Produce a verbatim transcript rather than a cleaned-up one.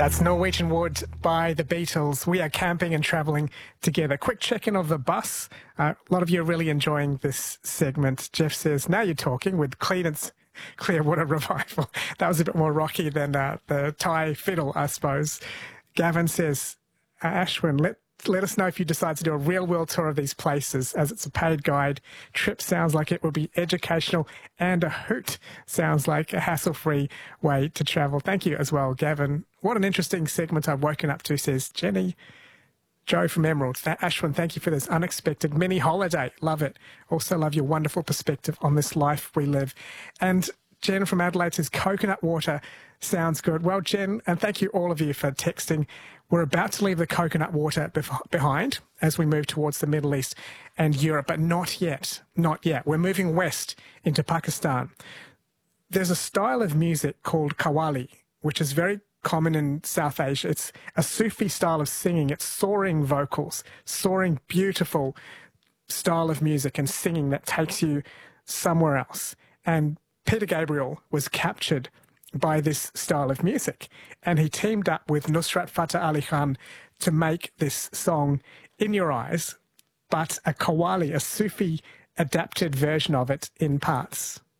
That's Norwegian Wood by the Beatles. We are camping and travelling together. Quick check-in of the bus. Uh, a lot of you are really enjoying this segment. Jeff says, now you're talking with Credence Clearwater Revival. That was a bit more rocky than uh, the Thai fiddle, I suppose. Gavin says, uh, Ashwin, let Let us know if you decide to do a real-world tour of these places, as it's a paid guide. Trip sounds like it will be educational, and a hoot sounds like a hassle-free way to travel. Thank you as well, Gavin. What an interesting segment I've woken up to, says Jenny. Joe from Emerald. Th- Ashwin, thank you for this unexpected mini holiday. Love it. Also love your wonderful perspective on this life we live. And Jen from Adelaide says coconut water sounds good. Well, Jen, and thank you all of you for texting. We're about to leave the coconut water bef- behind as we move towards the Middle East and Europe, but not yet. Not yet. We're moving west into Pakistan. There's a style of music called qawwali, which is very common in South Asia. It's a Sufi style of singing. It's soaring vocals, soaring, beautiful style of music and singing that takes you somewhere else. And Peter Gabriel was captured by this style of music, and he teamed up with Nusrat Fateh Ali Khan to make this song In Your Eyes, but a qawwali, a Sufi adapted version of it in parts.